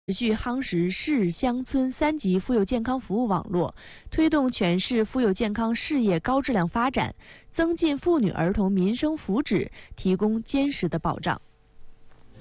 持续夯实市乡村3级妇幼健康服务网络，推动全市妇幼健康事业高质量发展，增进妇女儿童民生福祉，提供坚实的保障。